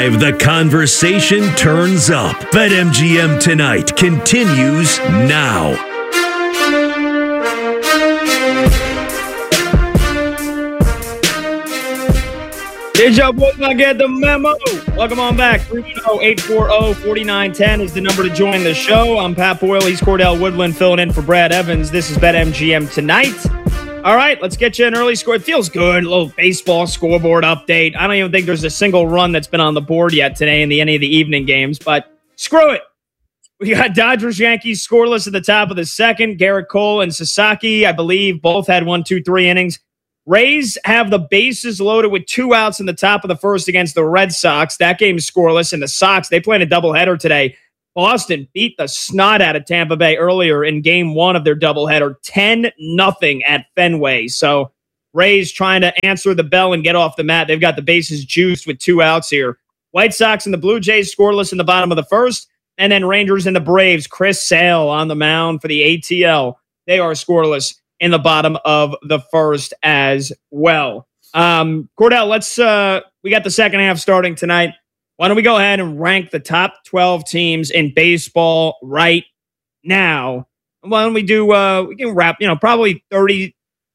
The conversation turns up. BetMGM Tonight continues now. Did y'all boys not get the memo? Welcome on back. 310-840-4910 is the number to join the show. I'm Pat Boyle. He's Cordell Woodland filling in for Brad Evans. This is BetMGM Tonight. All right, let's get you an early score. It feels good. A little baseball scoreboard update. I don't even think there's a single run that's been on the board yet today in any of the evening games, but screw it. We got Dodgers-Yankees scoreless at the top of the second. Garrett Cole and Sasaki, I believe, both had 1, 2, 3 innings. Rays have the bases loaded with 2 outs in the top of the first against the Red Sox. That game's scoreless. And the Sox, they played a doubleheader today. Boston beat the snot out of Tampa Bay earlier in game 1 of their doubleheader, 10-0 at Fenway. So Rays trying to answer the bell and get off the mat. They've got the bases juiced with 2 outs here. White Sox and the Blue Jays scoreless in the bottom of the first. And then Rangers and the Braves, Chris Sale on the mound for the ATL. They are scoreless in the bottom of the first as well. Cordell, we got the second half starting tonight. Why don't we go ahead and rank the top 12 teams in baseball right now? Why don't we do, we can wrap, probably 30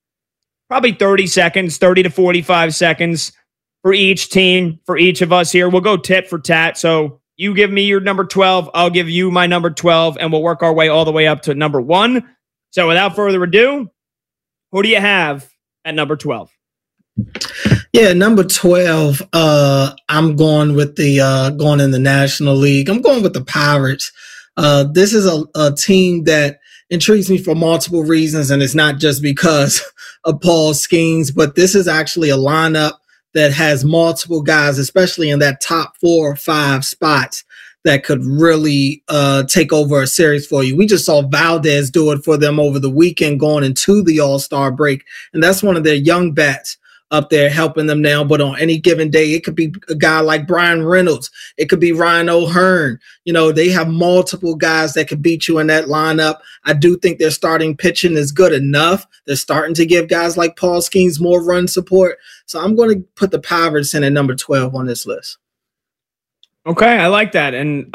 seconds, 30 to 45 seconds for each team, for each of us here. We'll go tit for tat. So you give me your number 12, I'll give you my number 12, and we'll work our way all the way up to number 1. So without further ado, who do you have at number 12? Yeah, number 12, I'm going with going in the National League. I'm going with the Pirates. This is a team that intrigues me for multiple reasons, and it's not just because of Paul Skeens, but this is actually a lineup that has multiple guys, especially in that top 4 or 5 spots, that could really take over a series for you. We just saw Valdez do it for them over the weekend going into the All-Star break, and that's one of their young bats up there helping them now. But on any given day, it could be a guy like Brian Reynolds. It could be Ryan O'Hearn. They have multiple guys that could beat you in that lineup. I do think their starting pitching is good enough. They're starting to give guys like Paul Skeens more run support. So I'm going to put the Pirates in at number 12 on this list. Okay, I like that, and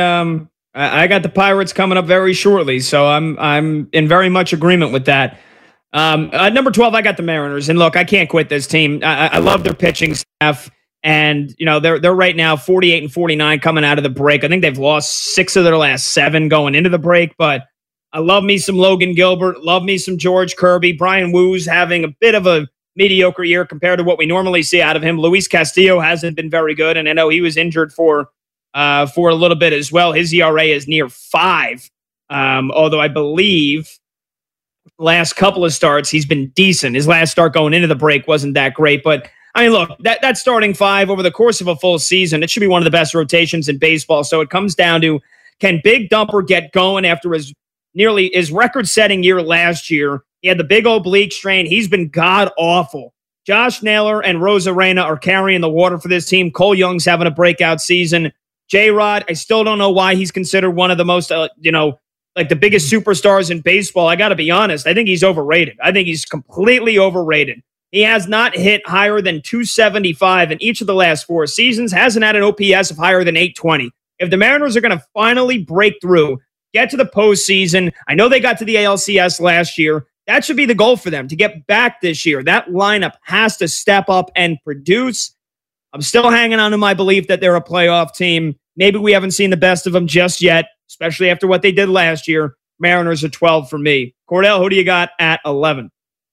I got the Pirates coming up very shortly, so I'm in very much agreement with that. Number 12, I got the Mariners, and look, I can't quit this team. I love their pitching staff, and they're right now 48 and 49 coming out of the break. I think they've lost 6 of their last 7 going into the break, but I love me some Logan Gilbert, love me some George Kirby. Brian Woo's having a bit of a mediocre year compared to what we normally see out of him. Luis Castillo hasn't been very good, and I know he was injured for a little bit as well. His ERA is near 5, although I believe last couple of starts he's been decent. His last start going into the break wasn't that great, but I mean, look, that starting 5 over the course of a full season, it should be one of the best rotations in baseball. So it comes down to, can Big Dumper get going after his record-setting year last year? He had the big oblique strain. He's been god-awful. Josh Naylor and Rosarena are carrying the water for this team. Cole Young's having a breakout season. J-Rod, I still don't know why he's considered one of the most, like the biggest superstars in baseball. I got to be honest. I think he's overrated. I think he's completely overrated. He has not hit higher than 275 in each of the last 4 seasons, hasn't had an OPS of higher than 820. If the Mariners are going to finally break through, get to the postseason, I know they got to the ALCS last year. That should be the goal for them, to get back this year. That lineup has to step up and produce. I'm still hanging on to my belief that they're a playoff team. Maybe we haven't seen the best of them just yet, especially after what they did last year. Mariners are 12 for me. Cordell, who do you got at 11?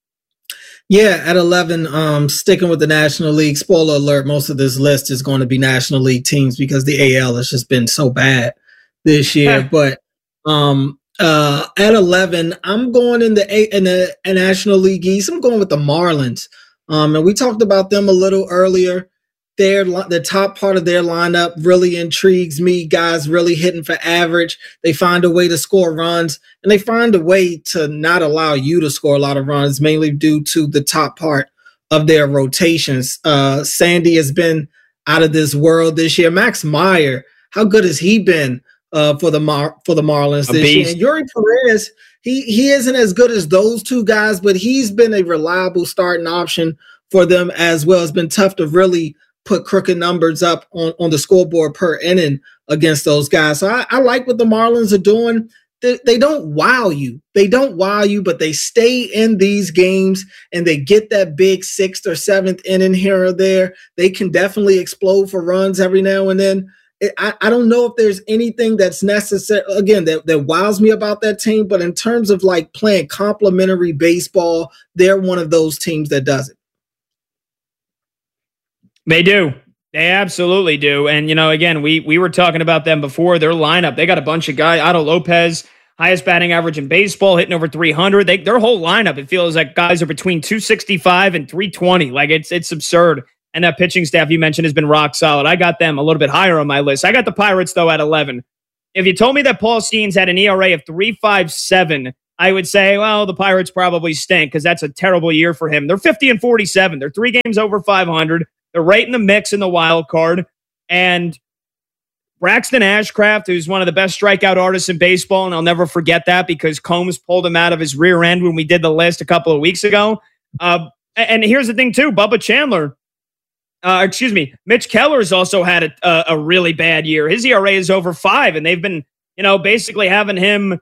Yeah, at 11, sticking with the National League. Spoiler alert, most of this list is going to be National League teams because the AL has just been so bad this year. But at 11, I'm going in the National League East. I'm going with the Marlins. And we talked about them a little earlier. The top part of their lineup really intrigues me. Guys really hitting for average. They find a way to score runs, and they find a way to not allow you to score a lot of runs, mainly due to the top part of their rotations. Sandy has been out of this world this year. Max Meyer, how good has he been for the Marlins this year? And Yuri Perez, he isn't as good as those two guys, but he's been a reliable starting option for them as well. It's been tough to really put crooked numbers up on the scoreboard per inning against those guys. So I like what the Marlins are doing. They don't wow you. They don't wow you, but they stay in these games and they get that big 6th or 7th inning here or there. They can definitely explode for runs every now and then. I don't know if there's anything that's necessary, again, that wows me about that team, but in terms of like playing complementary baseball, they're one of those teams that does it. They do. They absolutely do. And, again, we were talking about them before. Their lineup, they got a bunch of guys. Otto Lopez, highest batting average in baseball, hitting over 300. Their whole lineup, it feels like guys are between 265 and 320. Like, it's absurd. And that pitching staff you mentioned has been rock solid. I got them a little bit higher on my list. I got the Pirates, though, at 11. If you told me that Paul Skeens had an ERA of 3.57, I would say, well, the Pirates probably stink because that's a terrible year for him. They're 50-47. They're 3 games over 500. They're right in the mix in the wild card. And Braxton Ashcraft, who's one of the best strikeout artists in baseball, and I'll never forget that because Combs pulled him out of his rear end when we did the list a couple of weeks ago. And here's the thing, too. Bubba Chandler, Mitch Keller's also had a really bad year. His ERA is over 5, and they've been, basically having him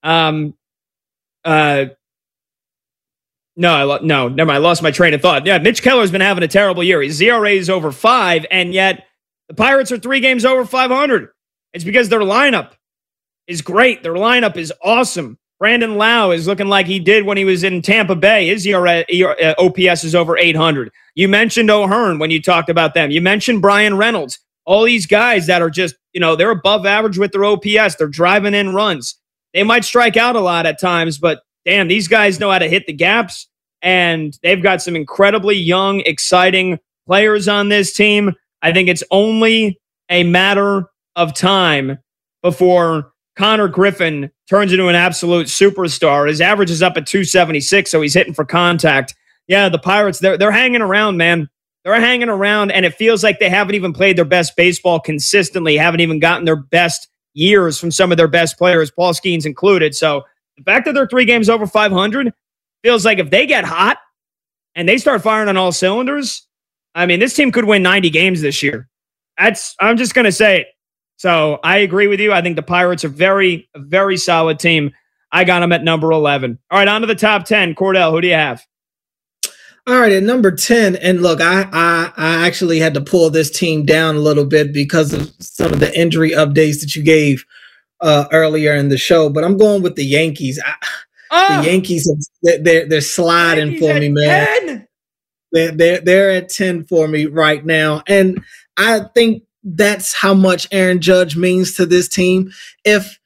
No, never mind. I lost my train of thought. Yeah, Mitch Keller's been having a terrible year. His ERA is over 5, and yet the Pirates are 3 games over 500. It's because their lineup is great. Their lineup is awesome. Brandon Lau is looking like he did when he was in Tampa Bay. His OPS is over 800. You mentioned O'Hearn when you talked about them. You mentioned Brian Reynolds. All these guys that are just, they're above average with their OPS. They're driving in runs. They might strike out a lot at times, but damn, these guys know how to hit the gaps, and they've got some incredibly young, exciting players on this team. I think it's only a matter of time before Connor Griffin turns into an absolute superstar. His average is up at 276, so he's hitting for contact. Yeah, the Pirates, they're hanging around, man. They're hanging around, and it feels like they haven't even played their best baseball consistently, haven't even gotten their best years from some of their best players, Paul Skeens included. So the fact that they're 3 games over 500 feels like if they get hot and they start firing on all cylinders, I mean, this team could win 90 games this year. I'm just going to say it. So I agree with you. I think the Pirates are a very solid team. I got them at number 11. All right, on to the top 10. Cordell, who do you have? All right, at number 10, and look, I actually had to pull this team down a little bit because of some of the injury updates that you gave earlier in the show, but I'm going with the Yankees. The Yankees, they're sliding Yankees for me, man. 10. They're at 10 for me right now, and I think that's how much Aaron Judge means to this team. If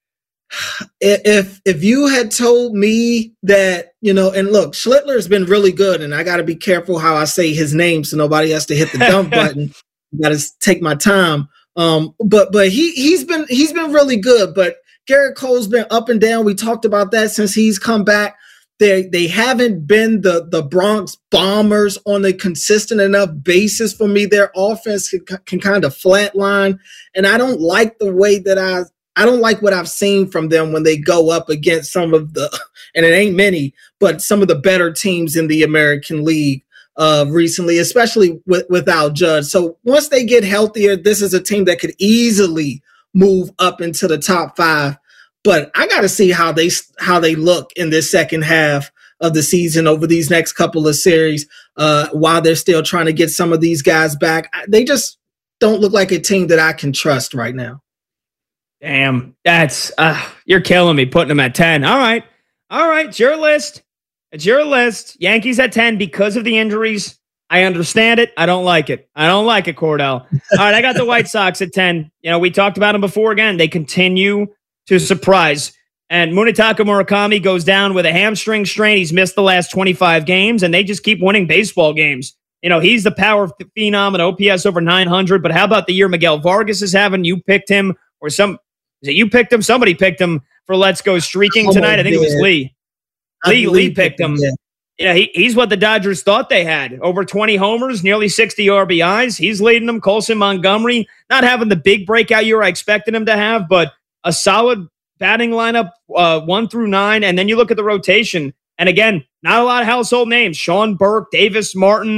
you had told me that, and look, Schlittler's been really good, and I got to be careful how I say his name so nobody has to hit the dump button. Got to take my time. But he's been really good. But Garrett Cole's been up and down. We talked about that since he's come back. They haven't been the Bronx Bombers on a consistent enough basis for me. Their offense can kind of flatline, and I don't like the way that I don't like what I've seen from them when they go up against some of the, and it ain't many, but some of the better teams in the American League recently, especially without Judge. So once they get healthier, this is a team that could easily move up into the top 5. But I got to see how they look in this second half of the season over these next couple of series while they're still trying to get some of these guys back. They just don't look like a team that I can trust right now. Damn, that's you're killing me putting them at 10. All right. It's your list. Yankees at 10 because of the injuries. I understand it. I don't like it, Cordell. All right, I got the White Sox at 10. We talked about them before. Again, they continue to surprise. And Munetaka Murakami goes down with a hamstring strain. He's missed the last 25 games, and they just keep winning baseball games. He's the power phenom and OPS over 900. But how about the year Miguel Vargas is having? You picked him, or you picked him? Somebody picked him for Let's Go Streaking tonight. I think it was Lee. Lee picked him. Yeah, he's what the Dodgers thought they had. Over 20 homers, nearly 60 RBIs. He's leading them. Colson Montgomery, not having the big breakout year I expected him to have, but a solid batting lineup 1 through 9. And then you look at the rotation. And again, not a lot of household names. Sean Burke, Davis Martin,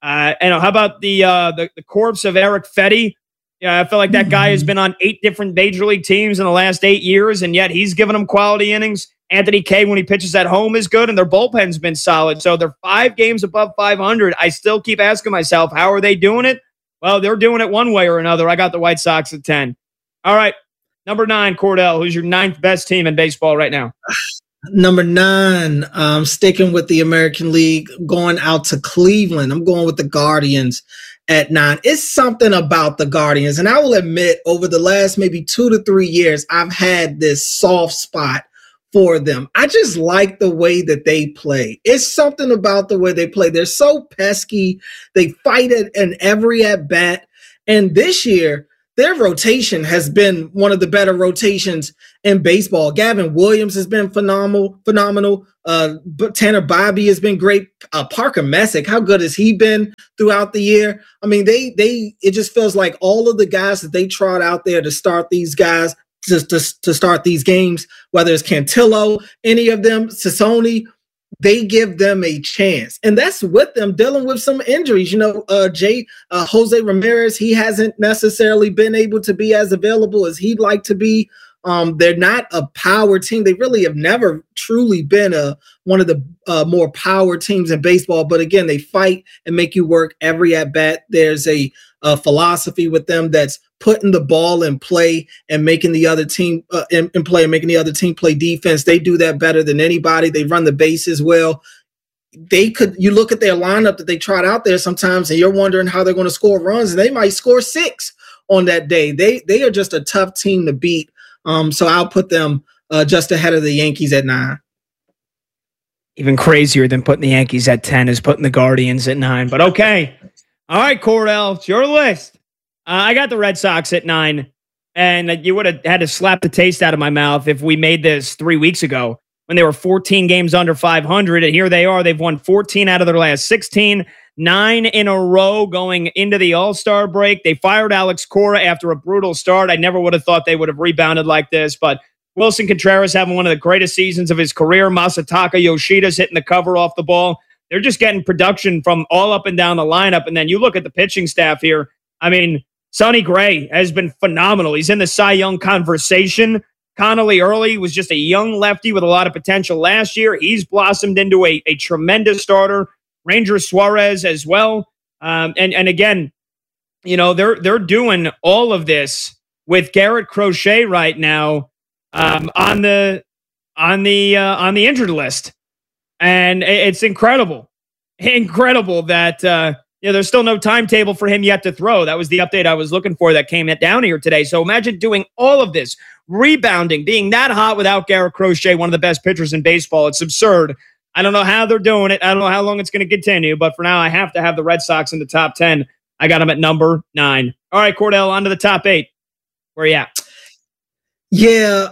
And how about the corpse of Eric Fetty? Yeah, I feel like that guy has been on 8 different major league teams in the last 8 years, and yet he's given them quality innings. Anthony Kay, when he pitches at home, is good, and their bullpen's been solid. So they're 5 games above 500. I still keep asking myself, how are they doing it? Well, they're doing it one way or another. I got the White Sox at 10. All right, number 9, Cordell. Who's your 9th best team in baseball right now? Number 9, sticking with the American League, going out to Cleveland. I'm going with the Guardians at 9. It's something about the Guardians, and I will admit, over the last maybe 2 to 3 years, I've had this soft spot for them. I just like the way that they play. It's something about the way they play. They're so pesky. They fight it in every at bat. And this year, their rotation has been one of the better rotations in baseball. Gavin Williams has been phenomenal. Tanner Bobby has been great. Parker Messick, how good has he been throughout the year? I mean, it just feels like all of the guys that they trot out there to start these guys, to start these games, whether it's Cantillo, any of them, Sassoni, they give them a chance. And that's with them dealing with some injuries. Jose Ramirez, he hasn't necessarily been able to be as available as he'd like to be. They're not a power team. They really have never truly been one of the more power teams in baseball. But again, they fight and make you work every at bat. There's a philosophy with them that's putting the ball in play and making the other team in play and making the other team play defense. They do that better than anybody. They run the bases well. You look at their lineup that they trot out there sometimes, and you're wondering how they're going to score runs, and they might score 6 on that day. They are just a tough team to beat. So I'll put them just ahead of the Yankees at 9. Even crazier than putting the Yankees at 10 is putting the Guardians at 9. But okay. All right, Cordell, it's your list. I got the Red Sox at 9. And you would have had to slap the taste out of my mouth if we made this 3 weeks ago when they were 14 games under 500. And here they are. They've won 14 out of their last 16. 9 in a row going into the All-Star break. They fired Alex Cora after a brutal start. I never would have thought they would have rebounded like this, but Wilson Contreras having one of the greatest seasons of his career. Masataka Yoshida's hitting the cover off the ball. They're just getting production from all up and down the lineup. And then you look at the pitching staff here. I mean, Sonny Gray has been phenomenal. He's in the Cy Young conversation. Connolly Early was just a young lefty with a lot of potential last year. He's blossomed into a tremendous starter. Ranger Suarez as well. And again, they're doing all of this with Garrett Crochet right now on the injured list. And it's incredible that there's still no timetable for him yet to throw. That was the update I was looking for that came down here today. So imagine doing all of this, rebounding, being that hot without Garrett Crochet, one of the best pitchers in baseball. It's absurd. I don't know how they're doing it. I don't know how long it's going to continue, but for now, I have to have the Red Sox in the top 10. I got them at number 9. All right, Cordell, on to the top 8. Where are you at? Yeah,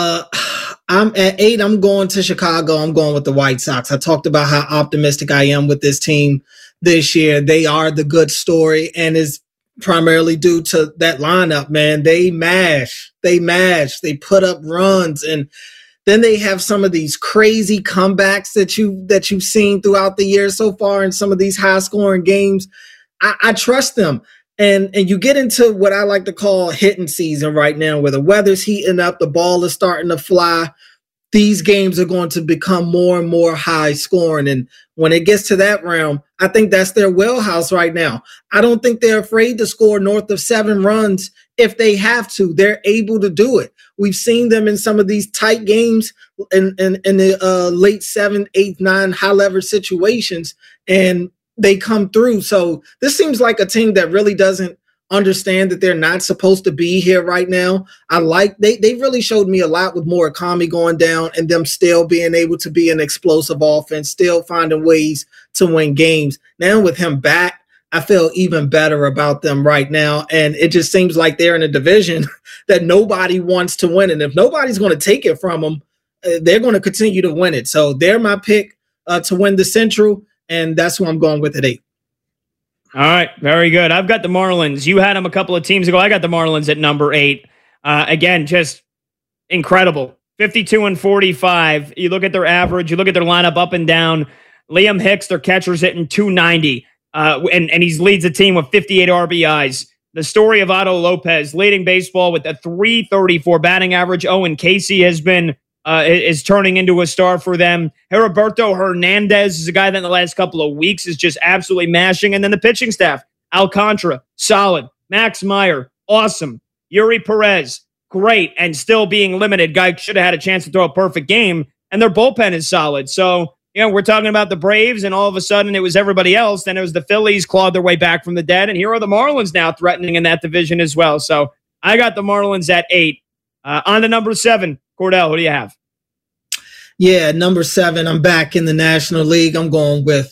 I'm at 8. I'm going to Chicago. I'm going with the White Sox. I talked about how optimistic I am with this team this year. They are the good story, and is primarily due to that lineup, man. They mash. They put up runs, and then they have some of these crazy comebacks that you've seen throughout the year so far in some of these high-scoring games. I trust them. And you get into what I like to call hitting season right now, where the weather's heating up, the ball is starting to fly. These games are going to become more and more high-scoring. And when it gets to that realm, I think that's their wheelhouse right now. I don't think they're afraid to score north of 7 runs if they have to. They're able to do it. We've seen them in some of these tight games in the late 7, 8, 9 high-leverage situations, and they come through. So this seems like a team that really doesn't understand that they're not supposed to be here right now. They really showed me a lot with Murakami going down and them still being able to be an explosive offense, still finding ways to win games. Now with him back, I feel even better about them right now. And it just seems like they're in a division that nobody wants to win. And if nobody's going to take it from them, they're going to continue to win it. So they're my pick to win the Central. And that's who I'm going with at 8. All right. Very good. I've got the Marlins. You had them a couple of teams ago. I got the Marlins at number 8. Again, just incredible. 52-45. You look at their average, you look at their lineup up and down. Liam Hicks, their catcher's hitting 290. and he leads the team with 58 RBIs. The story of Otto Lopez leading baseball with a .334 batting average. Owen Casey has been is turning into a star for them. Heriberto Hernandez is a guy that in the last couple of weeks is just absolutely mashing. And then the pitching staff, Alcantara, solid. Max Meyer, awesome. Yuri Perez, great, and still being limited. Guy should have had a chance to throw a perfect game. And their bullpen is solid. So, we're talking about the Braves, and all of a sudden it was everybody else. Then it was the Phillies clawed their way back from the dead, and here are the Marlins now threatening in that division as well. So I got the Marlins at 8. On to number 7. Cordell, who do you have? Yeah, number 7, I'm back in the National League. I'm going with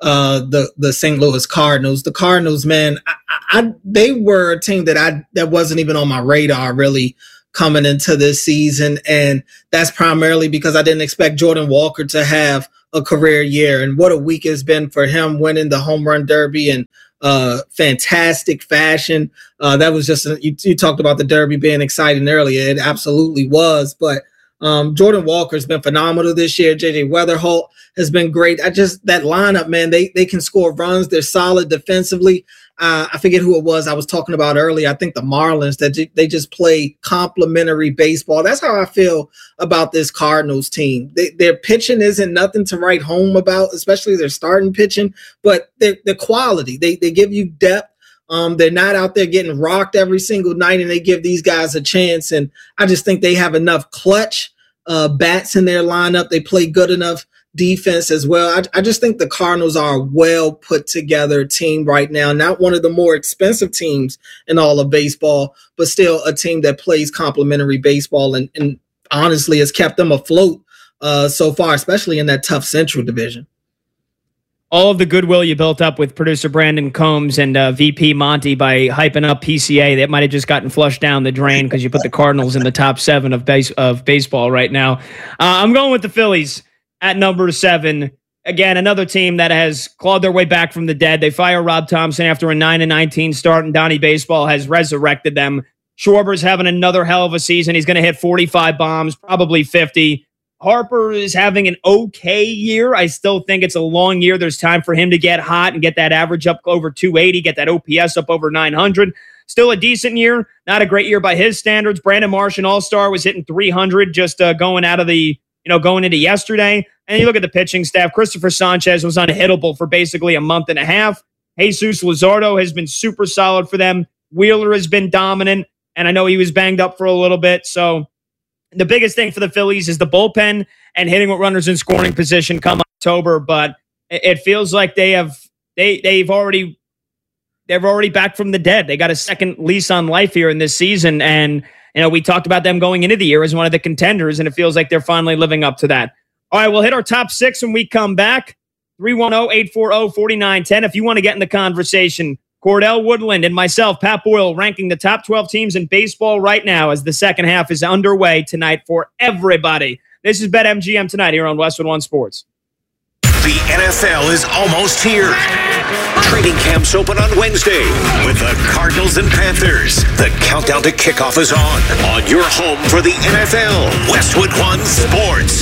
the St. Louis Cardinals. The Cardinals, man, they were a team that wasn't even on my radar really coming into this season, and that's primarily because I didn't expect Jordan Walker to have a career year, and what a week it's been for him, winning the home run derby in fantastic fashion. That was just you talked about the derby being exciting earlier. It absolutely was, but Jordan Walker's been phenomenal this year. JJ Weatherholt has been great. That lineup, man, they can score runs. They're solid defensively. I forget who it was I was talking about earlier. I think the Marlins, that they just play complementary baseball. That's how I feel about this Cardinals team. Their pitching isn't nothing to write home about, especially their starting pitching, but the quality. They give you depth. They're not out there getting rocked every single night, and they give these guys a chance. And I just think they have enough clutch bats in their lineup. They play good enough defense as well. I just think the Cardinals are a well put together team right now. Not one of the more expensive teams in all of baseball, but still a team that plays complementary baseball and honestly has kept them afloat so far, especially in that tough Central division. All of the goodwill you built up with producer Brandon Combs and VP Monty by hyping up PCA, that might have just gotten flushed down the drain because you put the Cardinals in the top 7 of baseball right now. I'm going with the Phillies at number 7. Again, another team that has clawed their way back from the dead. They fire Rob Thompson after a 9-19 start, and Donnie Baseball has resurrected them. Schwarber's having another hell of a season. He's going to hit 45 bombs, probably 50. Harper is having an okay year. I still think it's a long year. There's time for him to get hot and get that average up over 280, get that OPS up over 900. Still a decent year. Not a great year by his standards. Brandon Marsh, an all-star, was hitting 300 just going into yesterday. And you look at the pitching staff. Christopher Sanchez was unhittable for basically a month and a half. Jesus Luzardo has been super solid for them. Wheeler has been dominant, and I know he was banged up for a little bit. So the biggest thing for the Phillies is the bullpen and hitting with runners in scoring position come October. But it feels like they've already back from the dead. They got a second lease on life here in this season, and we talked about them going into the year as one of the contenders, and it feels like they're finally living up to that. All right, we'll hit our top 6 when we come back. 310-840-4910. If you want to get in the conversation, Cordell Woodland and myself, Pat Boyle, ranking the top 12 teams in baseball right now as the second half is underway tonight for everybody. This is BetMGM Tonight here on Westwood One Sports. The NFL is almost here. Training camps open on Wednesday with the Cardinals and Panthers. The countdown to kickoff is on your home for the NFL, Westwood One Sports.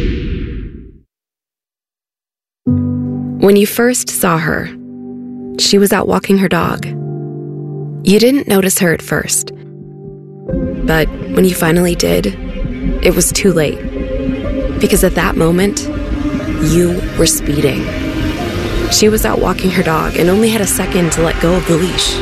When you first saw her, she was out walking her dog. You didn't notice her at first. But when you finally did, it was too late. Because at that moment, you were speeding. She was out walking her dog and only had a second to let go of the leash.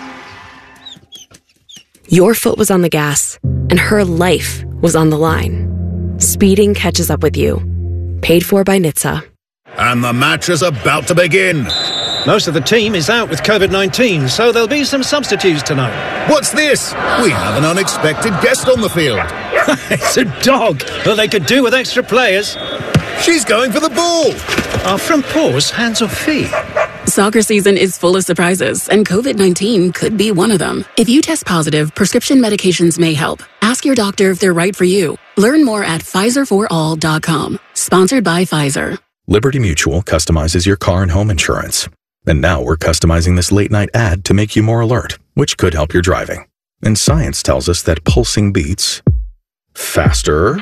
Your foot was on the gas, and her life was on the line. Speeding catches up with you. Paid for by NHTSA. And the match is about to begin. Most of the team is out with COVID-19, so there'll be some substitutes tonight. What's this? We have an unexpected guest on the field. It's a dog. Well, they could do with extra players. She's going for the ball. Are front paws hands or feet? Soccer season is full of surprises, and COVID-19 could be one of them. If you test positive, prescription medications may help. Ask your doctor if they're right for you. Learn more at PfizerForAll.com. Sponsored by Pfizer. Liberty Mutual customizes your car and home insurance. And now we're customizing this late-night ad to make you more alert, which could help your driving. And science tells us that pulsing beats faster,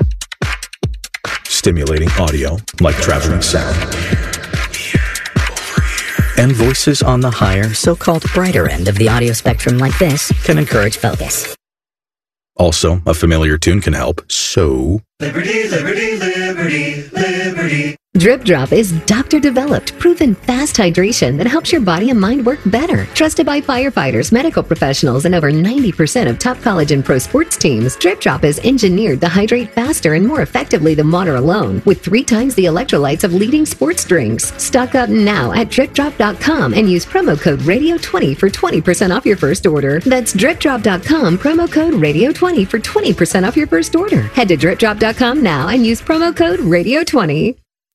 stimulating audio like traveling sound, And voices on the higher, so-called brighter end of the audio spectrum like this can encourage focus. Also, a familiar tune can help. So... Liberty, liberty, liberty, liberty. Drip Drop is doctor-developed, proven fast hydration that helps your body and mind work better. Trusted by firefighters, medical professionals, and over 90% of top college and pro sports teams, Drip Drop is engineered to hydrate faster and more effectively than water alone, with 3 times the electrolytes of leading sports drinks. Stock up now at DripDrop.com and use promo code RADIO20 for 20% off your first order. That's DripDrop.com, promo code RADIO20 for 20% off your first order. Head to DripDrop.com now and use promo code RADIO20.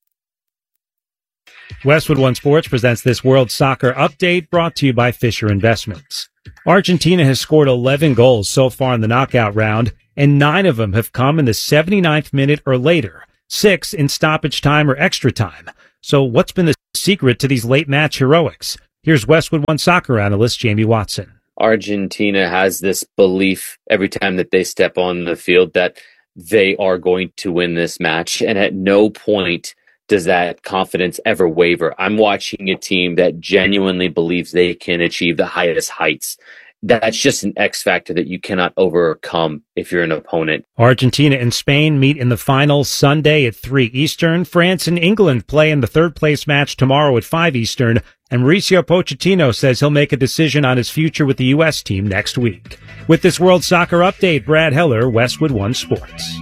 Westwood One Sports presents this World Soccer Update brought to you by Fisher Investments. Argentina has scored 11 goals so far in the knockout round, and 9 of them have come in the 79th minute or later, 6 in stoppage time or extra time. So what's been the secret to these late match heroics? Here's Westwood One soccer analyst Jamie Watson. Argentina has this belief every time that they step on the field that they are going to win this match, and at no point does that confidence ever waver. I'm watching a team that genuinely believes they can achieve the highest heights. That's just an X factor that you cannot overcome if you're an opponent. Argentina and Spain meet in the final Sunday at 3 Eastern. France and England play in the third-place match tomorrow at 5 Eastern. And Mauricio Pochettino says he'll make a decision on his future with the U.S. team next week. With this World Soccer Update, Brad Heller, Westwood One Sports.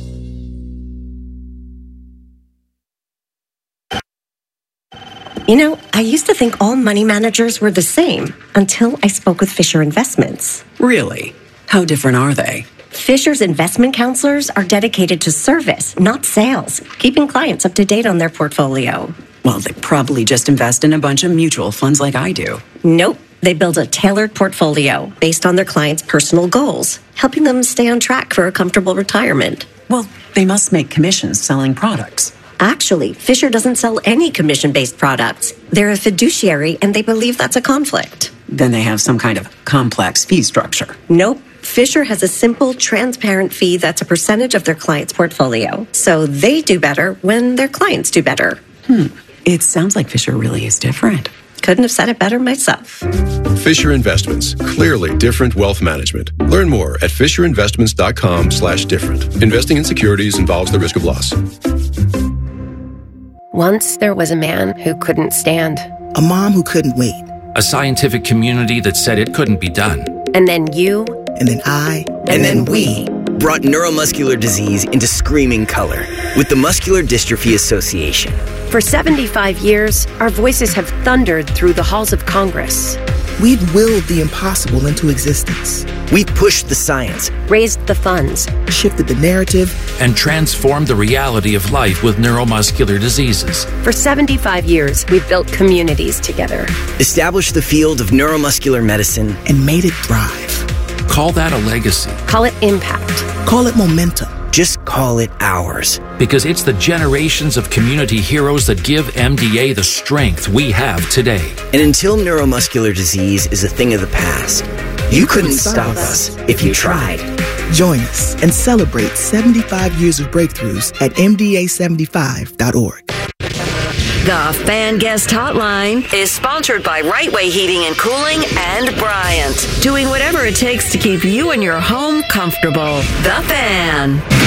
You know, I used to think all money managers were the same until I spoke with Fisher Investments. Really? How different are they? Fisher's investment counselors are dedicated to service, not sales, keeping clients up to date on their portfolio. Well, they probably just invest in a bunch of mutual funds like I do. Nope. They build a tailored portfolio based on their clients' personal goals, helping them stay on track for a comfortable retirement. Well, they must make commissions selling products. Actually, Fisher doesn't sell any commission-based products. They're a fiduciary, and they believe that's a conflict. Then they have some kind of complex fee structure. Nope. Fisher has a simple, transparent fee that's a percentage of their client's portfolio. So they do better when their clients do better. It sounds like Fisher really is different. Couldn't have said it better myself. Fisher Investments. Clearly different wealth management. Learn more at FisherInvestments.com/different. Investing in securities involves the risk of loss. Once there was a man who couldn't stand. A mom who couldn't wait. A scientific community that said it couldn't be done. And then you. And then I. And then we brought neuromuscular disease into screaming color with the Muscular Dystrophy Association. For 75 years, our voices have thundered through the halls of Congress. We've willed the impossible into existence. We've pushed the science, raised the funds, shifted the narrative, and transformed the reality of life with neuromuscular diseases. For 75 years, we've built communities together. Established the field of neuromuscular medicine, and made it thrive. Call that a legacy. Call it impact. Call it momentum. Just call it ours. Because it's the generations of community heroes that give MDA the strength we have today. And until neuromuscular disease is a thing of the past, you couldn't stop us if you tried. Join us and celebrate 75 years of breakthroughs at MDA75.org. The Fan Guest Hotline is sponsored by Right Way Heating and Cooling and Bryant, doing whatever it takes to keep you and your home comfortable. The Fan.